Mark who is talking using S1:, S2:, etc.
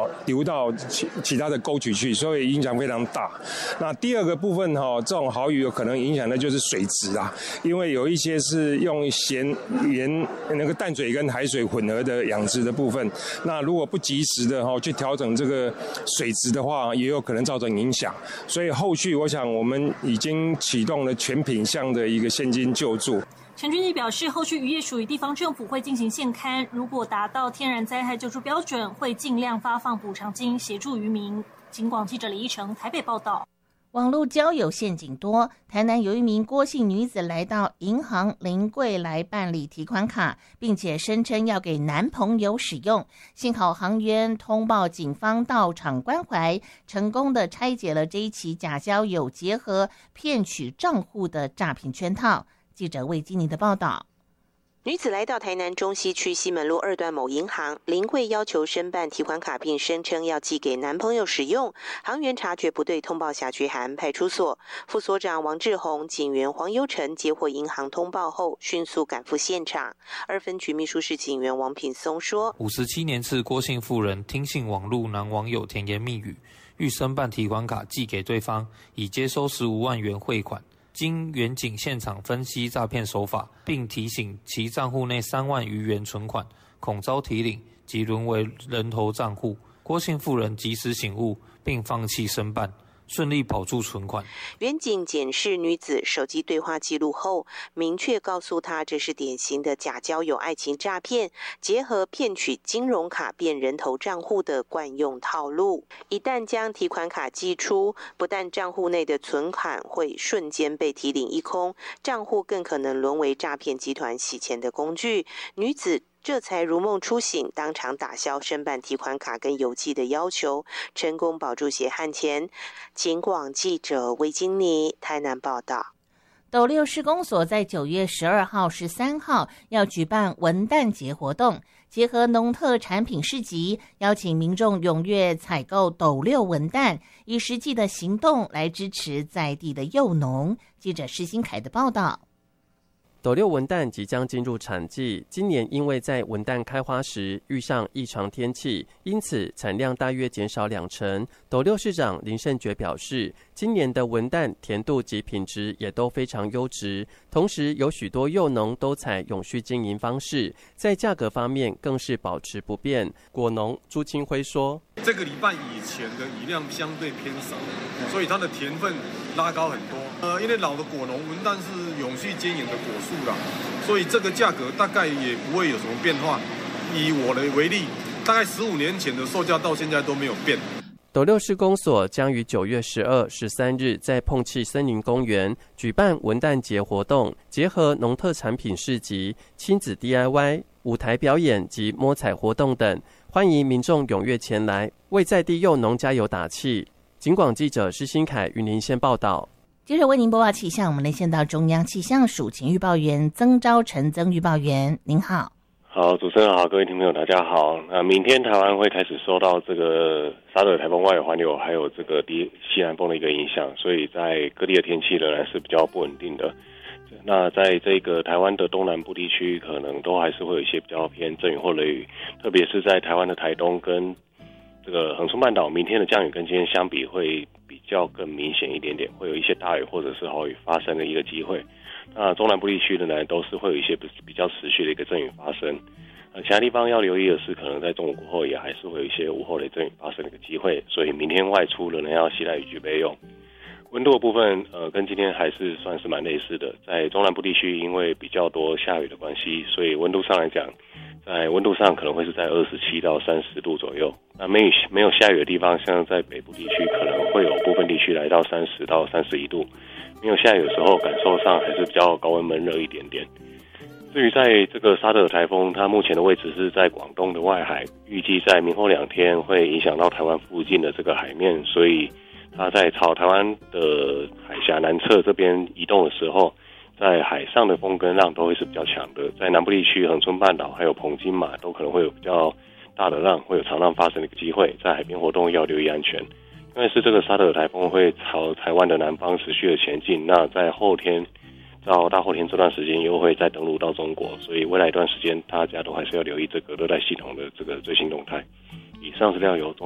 S1: 流到其他的沟渠去，所以影响非常大。那第二个部分这种豪雨有可能影响的就是水质啊，因为有一些是用盐那个淡水跟海水混合的养殖的部分，那如果不及时的去调整这个水质的话，也有可能造成影响。所以后续我想我们已经启动了全品项的一个现金救助。
S2: 陈俊毅表示，后续渔业署与地方政府会进行现勘，如果达到天然灾害救助标准，会尽量发放补偿金协助渔民。警广记者李依成台北报道。
S3: 网络交友陷阱多，台南有一名郭姓女子来到银行临柜来办理提款卡，并且声称要给男朋友使用。幸好行员通报警方到场关怀，成功的拆解了这一起假交友结合骗取账户的诈骗圈套。记者魏金妮的报道。
S4: 女子来到台南中西区西门路2段某银行，临柜要求申办提款卡，并声称要寄给男朋友使用。行员察觉不对，通报辖区海岸派出所。副所长王志宏、警员黄优成接获银行通报后，迅速赶赴现场。2分局秘书室警员王品松说
S5: ：57年次郭姓妇人听信网路男网友甜言蜜语，欲申办提款卡寄给对方，以接收15万元汇款。经远警现场分析诈骗手法，并提醒其账户内3万余元存款恐遭提领及沦为人头账户，郭姓妇人及时醒悟，并放弃申办，顺利保住存款。
S4: 远警检视女子手机对话记录后，明确告诉她这是典型的假交友爱情诈骗，结合骗取金融卡变人头账户的惯用套路。一旦将提款卡寄出，不但账户内的存款会瞬间被提领一空，账户更可能沦为诈骗集团洗钱的工具。女子这才如梦初醒，当场打消申办提款卡跟邮寄的要求，成功保住血汗钱。警广记者魏金妮台南报道。
S3: 斗六市公所在9月12号、13号要举办文旦节活动，结合农特产品市集，邀请民众踊跃采购斗六文旦，以实际的行动来支持在地的幼农。记者施新凯的报道。
S6: 斗六文旦即将进入产季，今年因为在文旦开花时遇上异常天气，因此产量大约减少20%。斗六市长林胜觉表示，今年的文旦甜度及品质也都非常优质，同时有许多幼农都采永续经营方式，在价格方面更是保持不变。果农朱清辉说，
S7: 这个礼拜以前的雨量相对偏少，所以它的甜分拉高很多。因为老的果农文旦是永续经营的果树啦，所以这个价格大概也不会有什么变化。以我的为例，大概15年前的售价到现在都没有变。
S6: 斗六市公所将于9月12、13日在碰气森林公园举办文旦节活动，结合农特产品市集、亲子 DIY、舞台表演及摸彩活动等，欢迎民众踊跃前来，为在地幼农加油打气。警广记者施新凯云林县报道。
S3: 接着为您播报气象，我们连线到中央气象署前预报员曾昭成曾预报员，您好。
S8: 好，主持人好，各位听众朋友大家好。明天台湾会开始受到这个沙特台风外围环流还有这个西南风的一个影响，所以在各地的天气仍然是比较不稳定的。那在这个台湾的东南部地区，可能都还是会有一些比较偏阵雨或雷雨，特别是在台湾的台东跟这个恒春半岛，明天的降雨跟今天相比会比较更明显一点点，会有一些大雨或者是豪雨发生的一个机会。那中南部地区的呢，都是会有一些比较持续的一个阵雨发生。其他地方要留意的是，可能在中午过后也还是会有一些午后雷阵雨发生的一个机会，所以明天外出的人要携带雨具备用。温度的部分，跟今天还是算是蛮类似的。在中南部地区，因为比较多下雨的关系，所以温度上来讲，在温度上可能会是在27到30度左右。那没有下雨的地方，像在北部地区，可能会有部分地区来到30到31度。没有下雨的时候，感受上还是比较高温闷热一点点。至于在这个沙特台风，它目前的位置是在广东的外海，预计在明后2天会影响到台湾附近的这个海面，所以它在朝台湾的海峡南侧这边移动的时候，在海上的风跟浪都会是比较强的。在南部地区恒春半岛还有澎金马都可能会有比较大的浪，会有长浪发生的一个机会，在海边活动要留意安全。因为是这个沙特台风会朝台湾的南方持续的前进，那在后天到大后天这段时间又会再登陆到中国，所以未来一段时间大家都还是要留意这个热带系统的这个最新动态。以上资料由中